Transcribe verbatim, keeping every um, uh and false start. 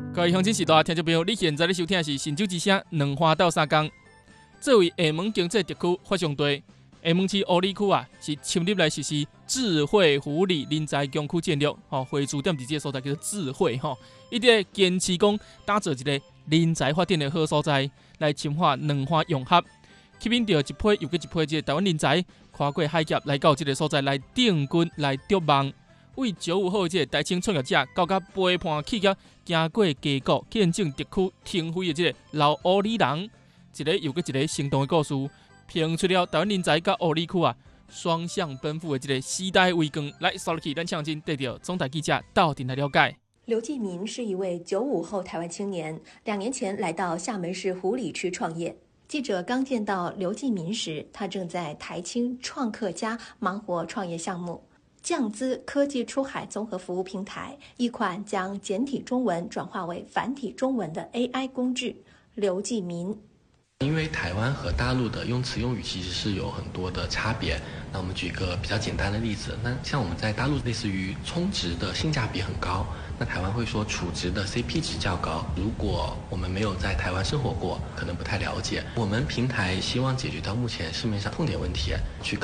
各位乡亲时代听众朋友，你现在咧收听的是《新酒之声》两花到三江。作为厦门经济特区发祥地，厦门市乌里区啊是深入来实施智慧福利人才强区战略，吼，会驻点伫这个所在叫做智慧吼，伊伫坚持讲打造一个人才发展的好所在，来深化两花融合，吸引到一批又一批这个台湾人才跨过海峡来到这个所在来定居来筑梦。为九五后这个台青创业者，到甲陪伴企业行过街谷，见证特区腾飞的这个老乌里人，一个又一个生动的故事，拼出了台湾人才甲乌里区啊双向奔赴的这个时代微光。来，扫入去，咱抢先带着总台记者到底来了解。 刘继民是一位九五后台湾青年，两年前来到厦门市湖里区创业。记者刚见到刘继民时，他正在台青创客家忙活创业项目。降资科技出海综合服务平台，一款将简体中文转化为繁体中文的 A I 工具。刘继民， 因为台湾和大陆的用词用语其实是有很多的差别，那我们举一个比较简单的例子，那像我们在大陆类似于充值的性价比很高，那台湾会说储值的 C P 值较高。如果我们没有在台湾生活过，可能不太了解。我们平台希望解决到目前市面上痛点问题，去